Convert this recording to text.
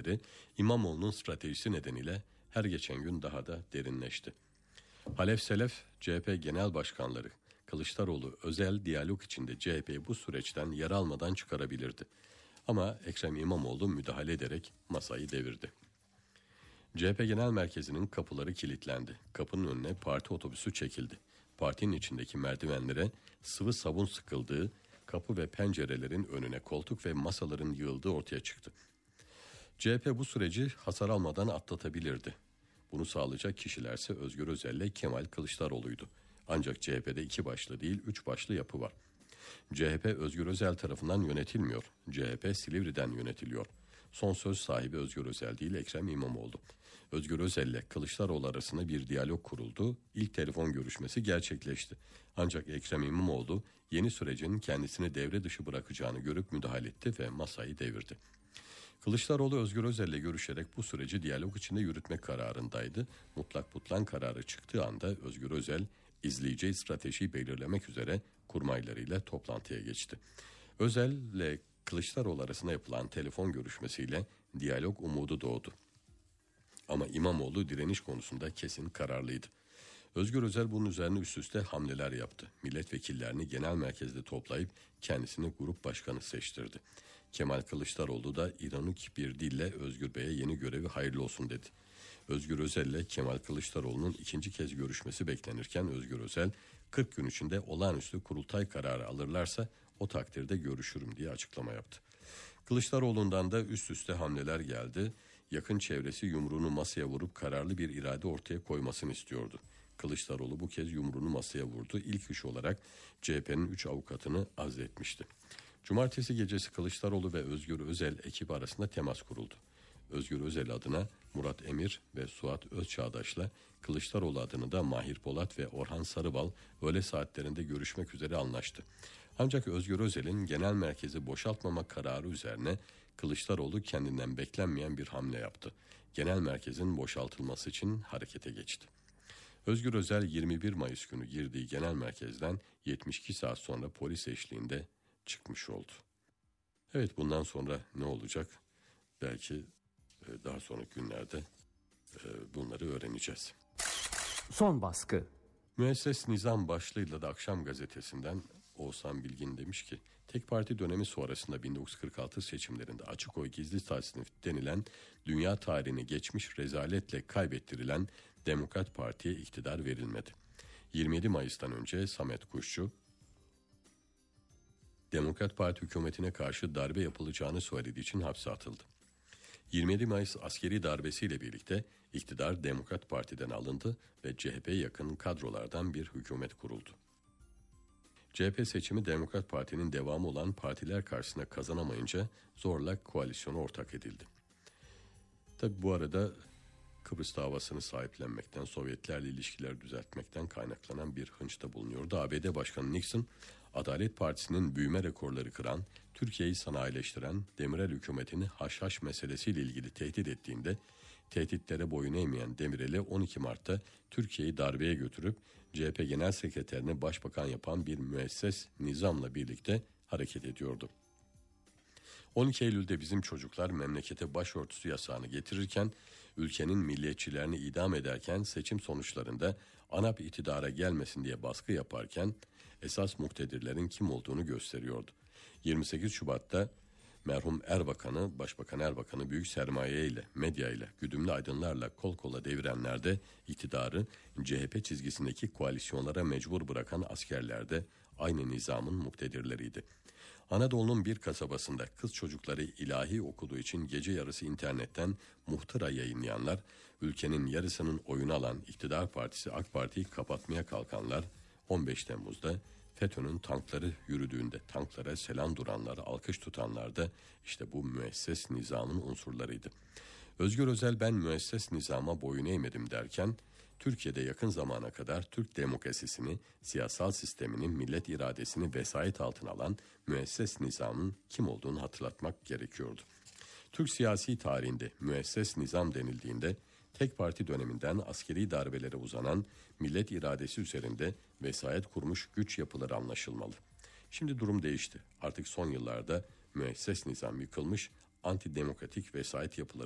ilişkileri İmamoğlu'nun stratejisi nedeniyle her geçen gün daha da derinleşti. Halef Selef CHP Genel Başkanları Kılıçdaroğlu özel diyalog içinde CHP'yi bu süreçten yara almadan çıkarabilirdi. Ama Ekrem İmamoğlu müdahale ederek masayı devirdi. CHP Genel Merkezi'nin kapıları kilitlendi. Kapının önüne parti otobüsü çekildi. Partinin içindeki merdivenlere sıvı sabun sıkıldığı, kapı ve pencerelerin önüne koltuk ve masaların yığıldığı ortaya çıktı. CHP bu süreci hasar almadan atlatabilirdi. Bunu sağlayacak kişilerse Özgür Özel ile Kemal Kılıçdaroğlu'ydu. Ancak CHP'de 2 başlı değil 3 başlı yapı var. CHP Özgür Özel tarafından yönetilmiyor. CHP Silivri'den yönetiliyor. Son söz sahibi Özgür Özel değil Ekrem İmamoğlu. Özgür Özel ile Kılıçdaroğlu arasında bir diyalog kuruldu. İlk telefon görüşmesi gerçekleşti. Ancak Ekrem İmamoğlu yeni sürecin kendisini devre dışı bırakacağını görüp müdahale etti ve masayı devirdi. Kılıçdaroğlu Özgür Özel ile görüşerek bu süreci diyalog içinde yürütmek kararındaydı. Mutlak butlan kararı çıktığı anda Özgür Özel izleyeceği stratejiyi belirlemek üzere kurmaylarıyla toplantıya geçti. Özel ile Kılıçdaroğlu arasında yapılan telefon görüşmesiyle diyalog umudu doğdu. Ama İmamoğlu direniş konusunda kesin kararlıydı. Özgür Özel bunun üzerine üst üste hamleler yaptı. Milletvekillerini genel merkezde toplayıp kendisini grup başkanı seçtirdi. Kemal Kılıçdaroğlu da ironik bir dille Özgür Bey'e yeni görevi hayırlı olsun dedi. Özgür Özel ile Kemal Kılıçdaroğlu'nun ikinci kez görüşmesi beklenirken Özgür Özel 40 gün içinde olağanüstü kurultay kararı alırlarsa o takdirde görüşürüm diye açıklama yaptı. Kılıçdaroğlu'ndan da üst üste hamleler geldi. Yakın çevresi yumruğunu masaya vurup kararlı bir irade ortaya koymasını istiyordu. Kılıçdaroğlu bu kez yumruğunu masaya vurdu. İlk iş olarak CHP'nin 3 avukatını azletmişti. Cumartesi gecesi Kılıçdaroğlu ve Özgür Özel ekibi arasında temas kuruldu. Özgür Özel adına Murat Emir ve Suat Özçağdaş'la Kılıçdaroğlu adını da Mahir Polat ve Orhan Sarıbal öğle saatlerinde görüşmek üzere anlaştı. Ancak Özgür Özel'in genel merkezi boşaltmama kararı üzerine Kılıçdaroğlu kendinden beklenmeyen bir hamle yaptı. Genel merkezin boşaltılması için harekete geçti. Özgür Özel 21 Mayıs günü girdiği genel merkezden 72 saat sonra polis eşliğinde çıkmış oldu. Evet, bundan sonra ne olacak? Belki daha sonraki günlerde bunları öğreneceğiz. Son baskı. Müesses Nizam başlığıyla da Akşam Gazetesi'nden Oğuzhan Bilgin demiş ki, tek parti dönemi sonrasında 1946 seçimlerinde açık oy gizli tasnif denilen dünya tarihini geçmiş rezaletle kaybettirilen Demokrat Parti'ye iktidar verilmedi. 27 Mayıs'tan önce Samet Kuşçu, Demokrat Parti hükümetine karşı darbe yapılacağını söylediği için hapse atıldı. 27 Mayıs askeri darbesiyle birlikte iktidar Demokrat Parti'den alındı ve CHP'ye yakın kadrolardan bir hükümet kuruldu. CHP seçimi Demokrat Parti'nin devamı olan partiler karşısında kazanamayınca zorla koalisyona ortak edildi. Tabi bu arada Kıbrıs davasını sahiplenmekten, Sovyetlerle ilişkileri düzeltmekten kaynaklanan bir hınçta bulunuyordu. ABD Başkanı Nixon, Adalet Partisi'nin büyüme rekorları kıran, Türkiye'yi sanayileştiren Demirel hükümetini haşhaş meselesiyle ilgili tehdit ettiğinde, tehditlere boyun eğmeyen Demirel'i 12 Mart'ta Türkiye'yi darbeye götürüp CHP Genel Sekreterini başbakan yapan bir müesses nizamla birlikte hareket ediyordu. 12 Eylül'de bizim çocuklar memlekete başörtüsü yasağını getirirken, ülkenin milliyetçilerini idam ederken, seçim sonuçlarında ANAP iktidara gelmesin diye baskı yaparken esas muktedirlerin kim olduğunu gösteriyordu. 28 Şubat'ta merhum Erbakan'ı, Başbakan Erbakan'ı büyük sermayeyle, medyayla, güdümlü aydınlarla kol kola devirenler de iktidarı CHP çizgisindeki koalisyonlara mecbur bırakan askerler de aynı nizamın muktedirleriydi. Anadolu'nun bir kasabasında kız çocukları ilahi okuduğu için gece yarısı internetten muhtıra yayınlayanlar, ülkenin yarısının oyunu alan iktidar partisi AK Parti'yi kapatmaya kalkanlar, 15 Temmuz'da FETÖ'nün tankları yürüdüğünde tanklara selam duranlar, alkış tutanlar da işte bu müesses nizamın unsurlarıydı. Özgür Özel ben müesses nizama boyun eğmedim derken, Türkiye'de yakın zamana kadar Türk demokrasisini, siyasal sistemini, millet iradesini vesayet altına alan müesses nizamın kim olduğunu hatırlatmak gerekiyordu. Türk siyasi tarihinde müesses nizam denildiğinde tek parti döneminden askeri darbelere uzanan millet iradesi üzerinde vesayet kurmuş güç yapıları anlaşılmalı. Şimdi durum değişti. Artık son yıllarda müesses nizam yıkılmış, antidemokratik vesayet yapıları